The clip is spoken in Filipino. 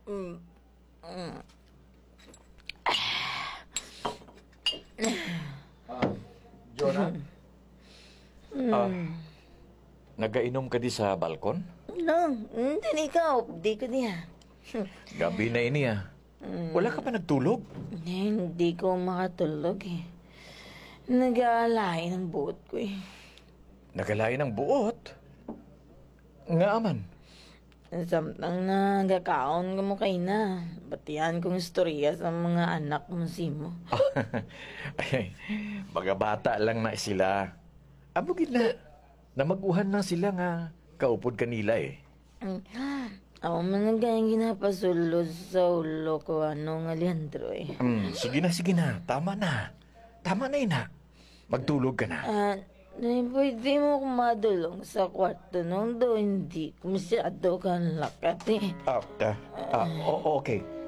Jonah? Nagainom ka di sa balkon? No, hindi ikaw. Di ko niya. Gabi na ini Wala ka pa nagtulog? Hindi ko makatulog eh. Nag-aalay ng buot ko eh. Nagalayan ng buot? Nga aman. Samtang nagakaon ka mo kayo na. Batihan kong istorya sa mga anak mo si mo. Ay, mga bata lang na sila. Abugin na. Namaguhan na sila nga. Kaupod kanila eh. Ako man na gayang ginapasulod sa ulo ko nga Leandro eh. Sige na. Tama na. Tama na ina. Magtulog ka na. Pwede mo akong madulong sa kwarto nung do hindi ko masyado kang lakat eh. Okay.